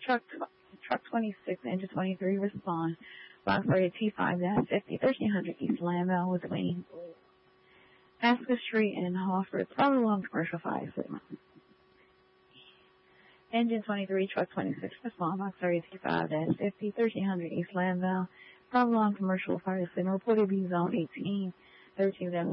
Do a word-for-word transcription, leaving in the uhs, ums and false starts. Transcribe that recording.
Truck Truck twenty-six, Engine twenty-three, respond. Box rated T five fifty, thirteen hundred East Landville with waiting. Ascot Street in Hawford, probably along Commercial five Sigma. Engine twenty-three, Truck twenty-six, respond. Box rated T five fifty, thirteen hundred East Landville, probably along Commercial five Sigma. Reported to be zone eighteen, thirteen